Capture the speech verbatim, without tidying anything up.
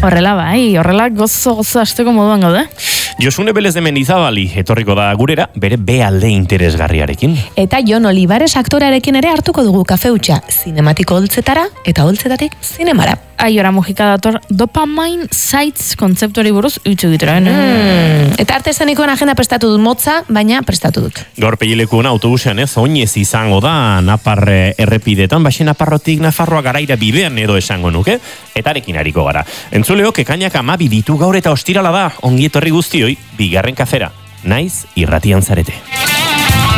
Horrela bai, horrela gozo-gozo asteko moduan gaude. Josune Belez de Mendizabali etorriko da gurera, bere be alde interesgarriarekin. Eta Jon Olivares aktorearekin ere hartuko dugu kafe hutsa, zinematiko holtzetara eta holtzetatik zinemara. Aiora Mujika dator dopamine sites kontzeptuari buruz hitz egitera. Mm. Eta arte eszenikoen agenda prestatu dut motza, baina prestatu dut. Gaur peilekuen autobusean ez, oinez izango da Napar errepidetan, baxe Naparrotik Nafarroa garaira bidean edo esango nuke, eta arekin hariko gara. Entzuleok ekainak amabi ditu gaur eta ostirala da, ongi etorri guztioi, bigarren kafera, naiz irratian zarete.